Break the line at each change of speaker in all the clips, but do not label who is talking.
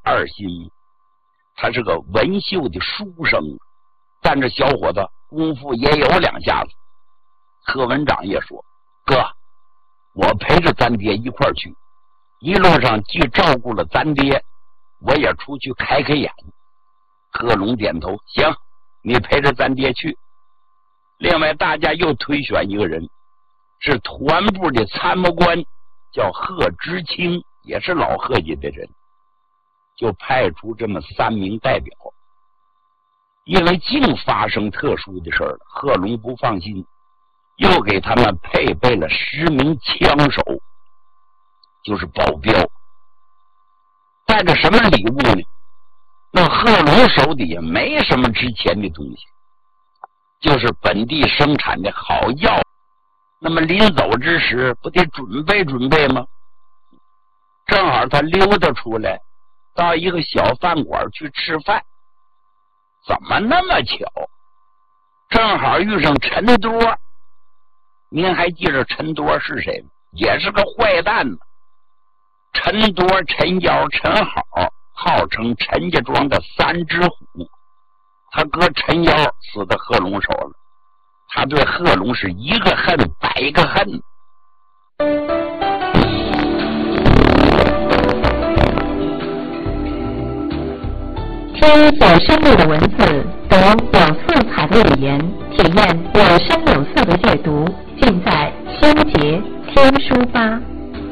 二心，他是个文秀的书生，但这小伙子功夫也有两下子。贺文长也说：“哥，我陪着咱爹一块儿去，一路上既照顾了咱爹，我也出去开开眼。”贺龙点头：“行，你陪着咱爹去。”另外，大家又推选一个人，是团部的参谋官，叫贺知清，也是老贺家的人，就派出这么3名代表。因为竟发生特殊的事了，贺龙不放心，又给他们配备了10名枪手，就是保镖。带着什么礼物呢？那贺龙手底下没什么值钱的东西，就是本地生产的好药。那么临走之时不得准备准备吗？正好他溜达出来，到一个小饭馆去吃饭，怎么那么巧，正好遇上陈多。您还记着陈多是谁吗？也是个坏蛋呢。陈多、陈瑶、陈好号称陈家庄的3只虎，他哥陈瑶死在贺龙手了，他对贺龙是一个恨100个恨。
听有深度的文字，读有色彩的语言，体验有声有色的阅读，尽在修杰听书吧。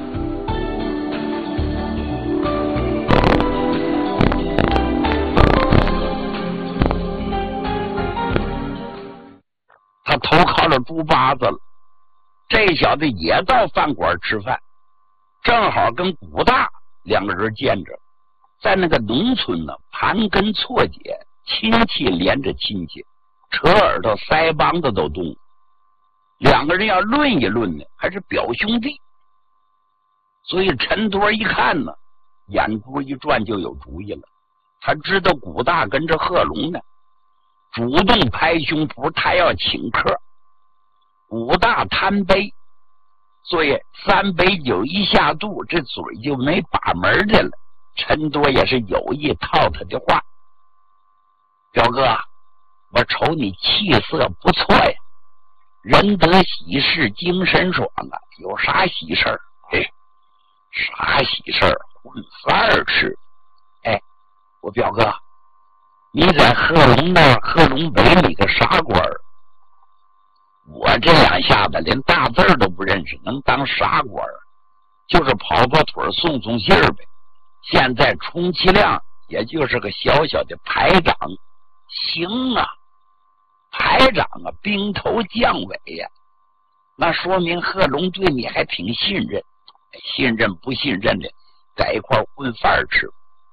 他投靠了猪八子了，这小子也到饭馆吃饭，正好跟古大2个人见着，在那个农村呢，盘根错节，亲戚连着亲戚，扯耳朵腮帮子都动了。2个人要论一论呢，还是表兄弟。所以陈多一看呢，眼珠一转就有主意了。他知道古大跟着贺龙呢，主动拍胸脯，他要请客。古大贪杯，所以3杯酒一下肚，这嘴就没把门的了。陈多也是有意套他的话：“表哥，我瞅你气色不错呀，人得喜事精神爽啊，有啥喜事儿？嘿，啥喜事儿？混饭吃。哎，我表哥，你在贺龙那儿，贺龙北里个啥官儿？我这2下子连大字都不认识，能当啥官儿？就是跑跑腿送送信儿呗。现在充其量也就是个小小的排长。行啊，排长啊，兵头将尾呀，那说明贺龙对你还挺信任。信任不信任的，在一块混饭吃。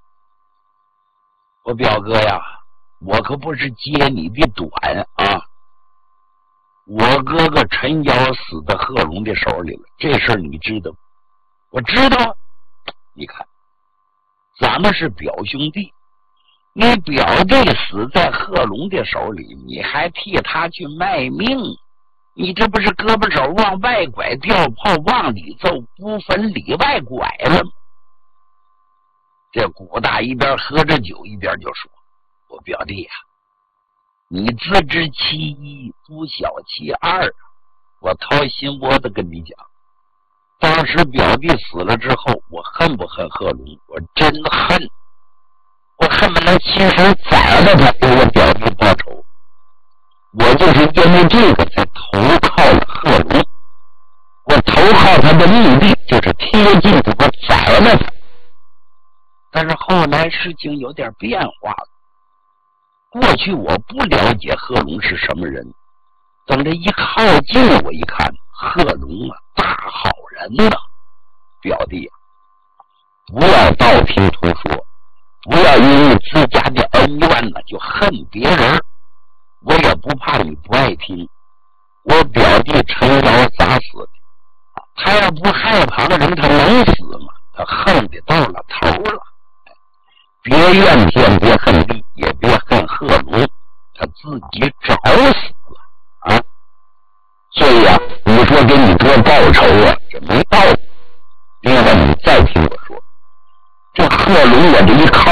我表哥呀，我可不是揭你的短啊！我哥哥陈瑶死在贺龙的手里了，这事儿你知道吗？我知道。你看，咱们是表兄弟，你表弟死在贺龙的手里，你还替他去卖命，你这不是胳膊肘往外拐，吊炮往里揍，不分里外拐了吗？这古大一边喝着酒一边就说：“我表弟呀，你自知其一，不晓其二。我掏心窝子跟你讲，当时表弟死了之后，我恨不恨贺龙？我真恨，我恨不能亲手宰了他，给我表弟报仇。我就是因为这个才投靠了贺龙。我投靠他的目的就是贴近我宰了他。但是后来事情有点变化了。过去我不了解贺龙是什么人，等着一靠近我一看，贺龙啊，大好人呐！表弟啊，不要道听途说，不要因为自家的恩怨呢就恨别人。我也不怕你不爱听，我表弟陈瑶咋死的？他要不害旁人，他能死吗？他恨得到了头了。别怨天，别恨地，也别恨贺龙，他自己找死了啊！所以啊，你说给你哥报仇啊，这没道理。另外，你再听我说，这贺龙我这一靠